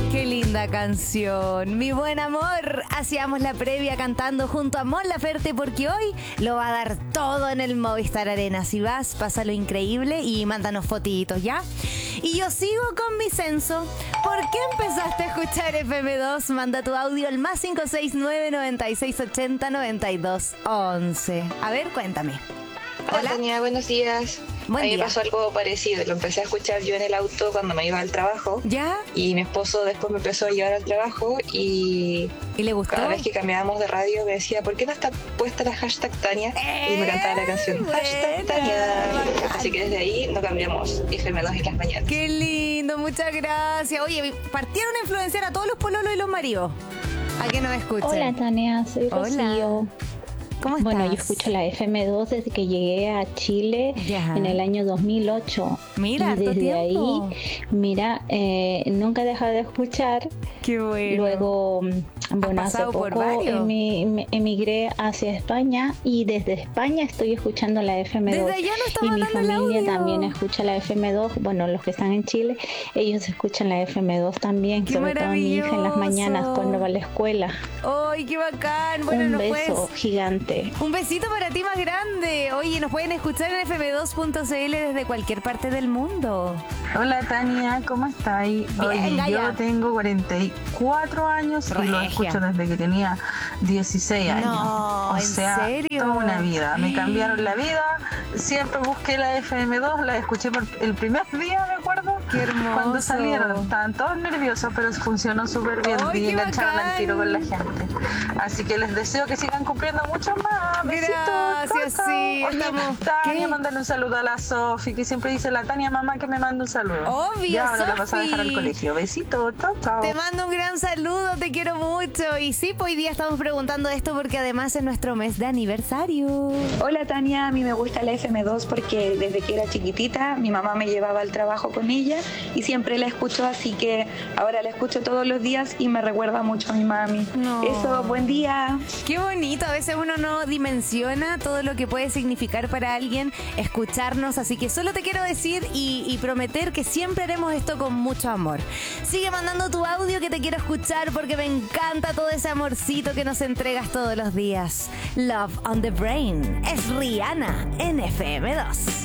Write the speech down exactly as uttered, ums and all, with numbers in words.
Qué linda canción. Mi buen amor, hacíamos la previa cantando junto a Mon Laferte porque hoy lo va a dar todo en el Movistar Arena. Si vas, pásalo increíble y mándanos fotitos, ¿ya? Y yo sigo con mi censo. ¿Por qué empezaste a escuchar F M dos? Manda tu audio al más cinco seis nueve, noventa y seis ochenta, noventa y dos once. A ver, cuéntame. Hola, Tania, buenos días. Buen a mí día. me pasó algo parecido. Lo empecé a escuchar yo en el auto cuando me iba al trabajo. ¿Ya? Y mi esposo después me empezó a llevar al trabajo y ¿Y le gustó? cada vez que cambiábamos de radio me decía, ¿por qué no está puesta la hashtag Tania? Eh, Y me cantaba la canción buena, hashtag Tania. bacán. Así que desde ahí no cambiamos F M dos en las mañanas. Qué lindo, muchas gracias. Oye, partieron a influenciar a todos los pololos y los maridos a que nos escuchen. Hola Tania, soy Hola. Rocío. ¿Cómo estás? Bueno, yo escucho la F M dos desde que llegué a Chile Ya. en el año dos mil ocho. Mira, y harto desde tiempo. ahí, mira, eh, nunca he dejado de escuchar. Qué bueno. Luego, bueno, hace pasado por poco varios. emi- em- emigré hacia España y desde España estoy escuchando la F M dos. Desde allá nos está y mi mandando el familia audio. también escucha la F M dos. Bueno, los que están en Chile, ellos escuchan la F M dos también. Qué sobre todo mi hija en las mañanas maravilloso. cuando va a la escuela. ¡Ay, qué bacán! Bueno, Un nos beso puedes... gigante. Un besito para ti más grande. Oye, nos pueden escuchar en f m dos punto c l desde cualquier parte del mundo. Hola Tania, ¿cómo estáis? Bien, Oye, Gaya. yo tengo cuarenta y cuatro años y lo Regia. escucho desde que tenía dieciséis años. No, o ¿en sea, serio? toda una vida. Me cambiaron la vida. Siempre busqué la F M dos, la escuché por el primer día, me acuerdo. Qué hermoso. Cuando salieron, estaban todos nerviosos, pero funcionó súper bien ¡Ay, y qué engancharon bacán! al tiro con la gente. Así que les deseo que sigan cumpliendo mucho más. Besitos. Gracias, Chao, sí, chao. Oye, estamos- Tania, ¿Qué? mándale un saludo a la Sofi, que siempre dice la Tania mamá que me manda un saludo. Obvio, Ya ahora la vas a dejar Sofi. al colegio. Besitos, chao, chao. Te mando un gran saludo, te quiero mucho. Y sí, pues hoy día estamos preguntando esto porque además es nuestro mes de aniversario. Hola Tania, a mí me gusta la F M dos porque desde que era chiquitita mi mamá me llevaba al trabajo con ella y siempre la escucho, así que ahora la escucho todos los días y me recuerda mucho a mi mami. No. Eso, buen día. Qué bonito, a veces uno no dimensiona todo lo que puede significar para alguien escucharnos, así que solo te quiero decir y, y prometer que siempre haremos esto con mucho amor. Sigue mandando tu audio que te quiero escuchar porque me encanta todo ese amorcito que nos entregas todos los días. Love on the Brain es Rihanna en F M dos.